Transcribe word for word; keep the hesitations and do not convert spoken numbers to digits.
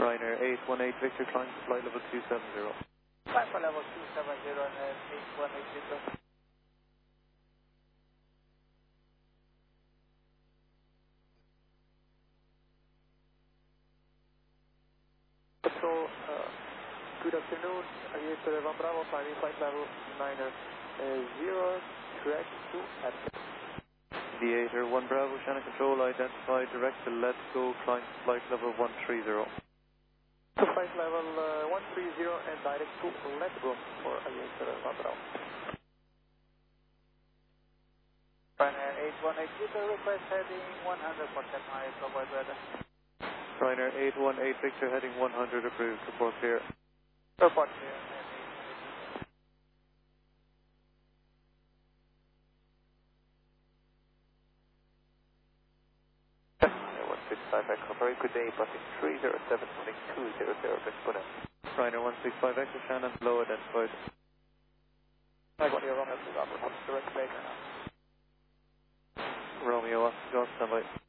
Ryanair eight one eight Victor, climb to flight level two seven zero. Climb for level two seven zero and eight one eight Victor. So, uh, good afternoon, Aviator One Bravo, climbing flight level nine zero, correct to at Aviator one Bravo, Shannon Control, identify, direct to let's go, climb to flight level one three zero. To flight level uh, one three zero and direct to let's go for Aviator One Bravo. Ryanair eight one eight Victor, request heading one hundred for ten miles, avoid weather. Ryanair eight one eight Victor, heading one hundred, approved, report clear. Report clear. one six five Echo, very good day, passing three zero seven six two zero zero, exponent. Ryanair one six five Echo, Shannon, low identified. I got your Romeo to Robert, direct later now. Romeo, Oscar, standby.